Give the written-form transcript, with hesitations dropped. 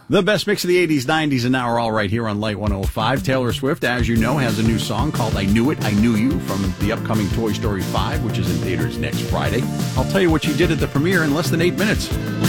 The best mix of the 80s, 90s, and now are all right here on Light 105. Taylor Swift, as you know, has a new song called I Knew It, I Knew You from the upcoming Toy Story 5, which is in theaters next Friday. I'll tell you what she did at the premiere in less than 8 minutes.